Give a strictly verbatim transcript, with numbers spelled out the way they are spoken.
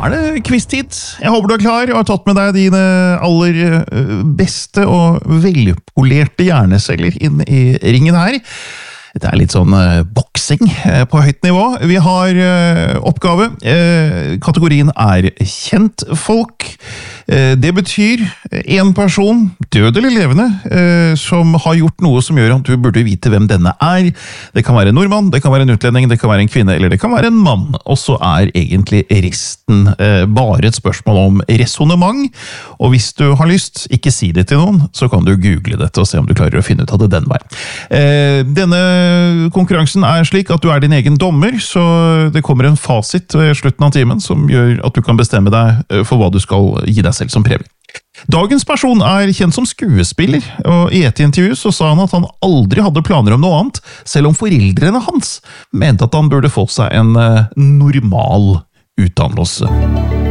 er det quiz-tid. Jeg håper du er klar og har tatt med deg dine aller beste og velpolerte hjerneceller inn i ringen her. Det er litt sånn uh, boksing uh, på høyt nivå. Vi har uh, oppgave. Uh, kategorien er kjentfolk. Uh, det betyr en person, død eller levende, uh, som har gjort noe som gjør at du burde vite hvem denne er. Det kan være en nordmann, det kan være en utlending, det kan være en kvinne, eller det kan være en mann. Og så er egentlig resten uh, bare et spørsmål om resonemang. Og hvis du har lyst, ikke si det til noen, så kan du google dette og se om du klarer å finne ut av det den veien. Uh, denne konkurransen er slik at du er din egen dommer, så det kommer en fasit ved slutten av timen som gjør at du kan bestemme deg for hva du skal gi deg selv som premie. Dagens person er kjent som skuespiller, og i et intervju så sa han at han aldri hadde planer om noe annet, selv om foreldrene hans mente at han burde få seg en normal utdannelse.